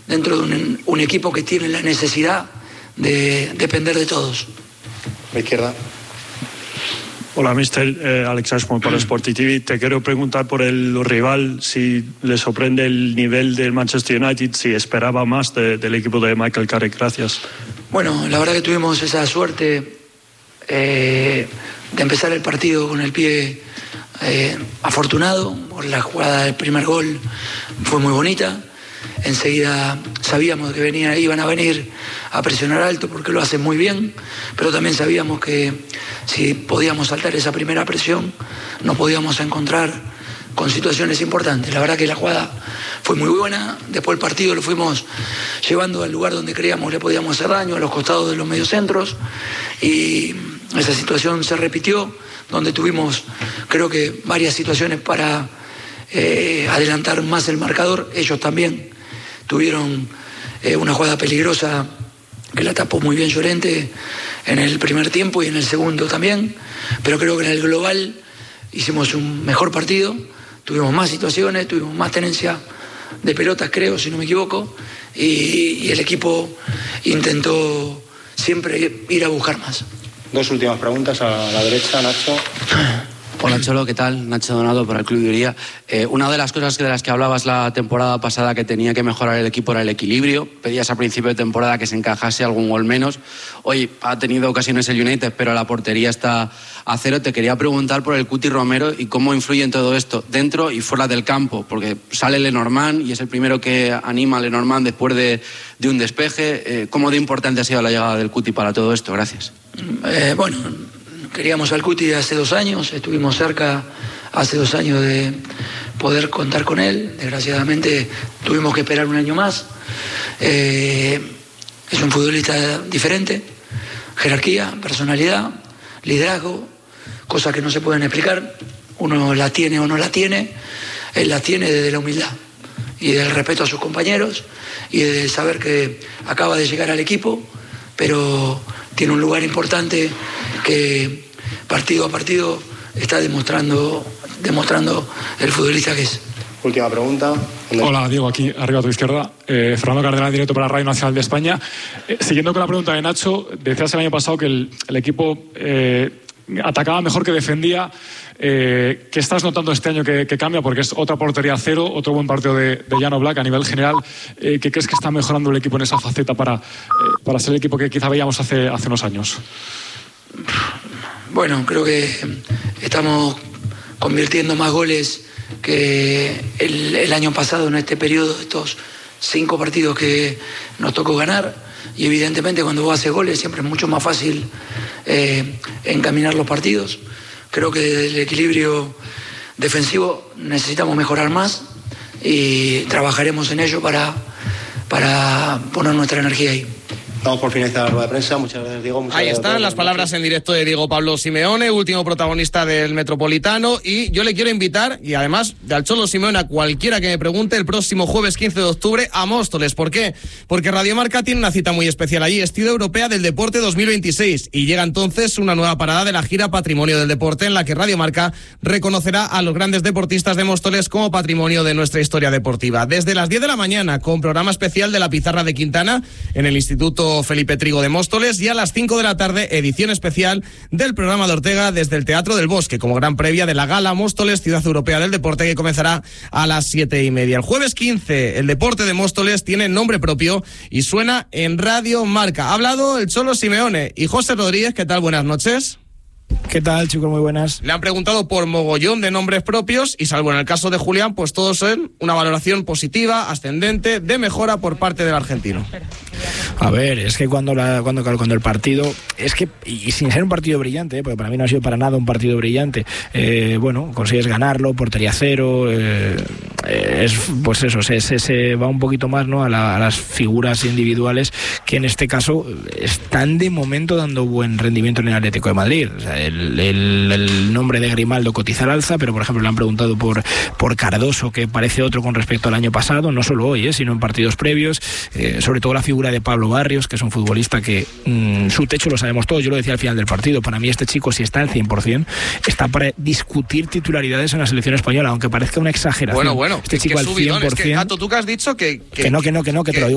dentro de un equipo que tiene la necesidad de depender de todos. A la izquierda. Hola, mister. Alex Ashmore para Sporting TV. Te quiero preguntar por el rival, si le sorprende el nivel del Manchester United, si esperaba más del equipo de Michael Carrick. Gracias. Bueno, la verdad que tuvimos esa suerte de empezar el partido con el pie afortunado. Por la jugada del primer gol fue muy bonita. Enseguida sabíamos que iban a venir a presionar alto porque lo hacen muy bien, pero también sabíamos que si podíamos saltar esa primera presión nos podíamos encontrar con situaciones importantes. La verdad que la jugada fue muy buena. Después el partido lo fuimos llevando al lugar donde creíamos le podíamos hacer daño, a los costados de los mediocentros, y esa situación se repitió, donde tuvimos creo que varias situaciones para adelantar más el marcador. Ellos también tuvieron una jugada peligrosa que la tapó muy bien Llorente en el primer tiempo y en el segundo también, pero creo que en el global hicimos un mejor partido, tuvimos más situaciones, tuvimos más tenencia de pelotas, creo, si no me equivoco, y el equipo intentó siempre ir a buscar más. Dos últimas preguntas a la derecha, Nacho. Hola Cholo, ¿qué tal? Nacho Donado para el Club de Uría. Una de las cosas de las que hablabas la temporada pasada que tenía que mejorar el equipo era el equilibrio. Pedías a principio de temporada que se encajase algún gol menos. Hoy ha tenido ocasiones el United, pero la portería está a cero. Te quería preguntar por el Cuti Romero y cómo influye en todo esto, dentro y fuera del campo, porque sale Lenormand y es el primero que anima a Lenormand después de un despeje. ¿Cómo de importante ha sido la llegada del Cuti para todo esto? Gracias. Bueno, queríamos al Cuti hace 2 años, estuvimos cerca hace 2 años de poder contar con él. Desgraciadamente tuvimos que esperar 1 año más. Es un futbolista diferente, jerarquía, personalidad, liderazgo, cosas que no se pueden explicar. Uno la tiene o no la tiene, él la tiene desde la humildad y del respeto a sus compañeros y de saber que acaba de llegar al equipo, pero tiene un lugar importante que partido a partido está demostrando el futbolista que es. Última pregunta. Hola, Diego, aquí arriba a tu izquierda. Fernando Cardenal, directo para Radio Nacional de España. Siguiendo con la pregunta de Nacho, decías el año pasado que el equipo atacaba mejor que defendía. ¿Qué estás notando este año que cambia? Porque es otra portería a cero, otro buen partido de Jan Oblak a nivel general. ¿Qué crees que está mejorando el equipo en esa faceta para ser el equipo que quizá veíamos hace unos años? Bueno, creo que estamos convirtiendo más goles que el año pasado en este periodo, estos 5 partidos que nos tocó ganar, y evidentemente cuando vos haces goles siempre es mucho más fácil encaminar los partidos. Creo que desde el equilibrio defensivo necesitamos mejorar más y trabajaremos en ello para poner nuestra energía ahí. Damos por finalizar la rueda de prensa. Muchas gracias, Diego. Ahí están las palabras en directo de Diego Pablo Simeone, último protagonista del Metropolitano. Y yo le quiero invitar, y además de al Cholo Simeone, a cualquiera que me pregunte, el próximo jueves 15 de octubre a Móstoles. ¿Por qué? Porque Radio Marca tiene una cita muy especial allí, Estilo Europea del Deporte 2026. Y llega entonces una nueva parada de la gira Patrimonio del Deporte, en la que Radio Marca reconocerá a los grandes deportistas de Móstoles como patrimonio de nuestra historia deportiva. Desde las 10 de la mañana, con programa especial de la Pizarra de Quintana en el Instituto Felipe Trigo de Móstoles, y a las 5 de la tarde edición especial del programa de Ortega desde el Teatro del Bosque, como gran previa de la Gala Móstoles Ciudad Europea del Deporte, que comenzará a las 7:30. El jueves 15 el deporte de Móstoles tiene nombre propio y suena en Radio Marca. Ha hablado el Cholo Simeone. Y José Rodríguez, ¿qué tal? Buenas noches. ¿Qué tal, chicos? Muy buenas. Le han preguntado por mogollón de nombres propios y, salvo en el caso de Julián, pues todos son una valoración positiva, ascendente, de mejora por parte del argentino. A ver, es que cuando el partido, es que, y sin ser un partido brillante, porque para mí no ha sido para nada un partido brillante, bueno, consigues ganarlo, portería cero, pues eso, se va un poquito más, ¿no?, a las figuras individuales que en este caso están de momento dando buen rendimiento en el Atlético de Madrid. O sea, el nombre de Grimaldo cotiza al alza, pero por ejemplo le han preguntado por Cardoso, que parece otro con respecto al año pasado, no solo hoy, sino en partidos previos, sobre todo la figura de Pablo Barrios, que es un futbolista que su techo lo sabemos todos. Yo lo decía al final del partido, para mí este chico, si está al 100%, está para discutir titularidades en la selección española, aunque parezca una exageración. Bueno, este chico al 100%. Es que, Gato, tú que has dicho que no, que te lo digo